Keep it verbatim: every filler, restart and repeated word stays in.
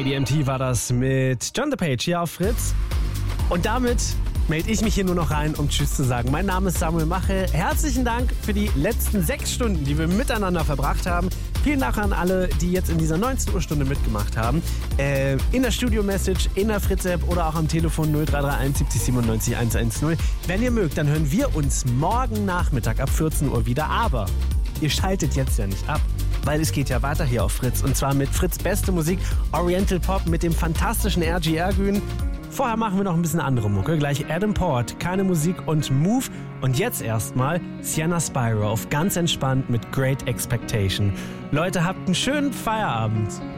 A D M T war das mit John the Page hier auf Fritz. Und damit melde ich mich hier nur noch rein, um Tschüss zu sagen. Mein Name ist Samuel Mache. Herzlichen Dank für die letzten sechs Stunden, die wir miteinander verbracht haben. Vielen Dank an alle, die jetzt in dieser neunzehn Uhr Stunde mitgemacht haben. Äh, in der Studio-Message, in der Fritz-App oder auch am Telefon null drei drei eins siebzig siebenundneunzig hundertzehn. Wenn ihr mögt, dann hören wir uns morgen Nachmittag ab vierzehn Uhr wieder. Aber ihr schaltet jetzt ja nicht ab, weil es geht ja weiter hier auf Fritz. Und zwar mit Fritz' beste Musik, Oriental Pop mit dem fantastischen R G Ergün. Vorher machen wir noch ein bisschen andere Mucke. Gleich Adam Port, keine Musik und Move. Und jetzt erstmal Sienna Spyro auf ganz entspannt mit Great Expectation. Leute, habt einen schönen Feierabend.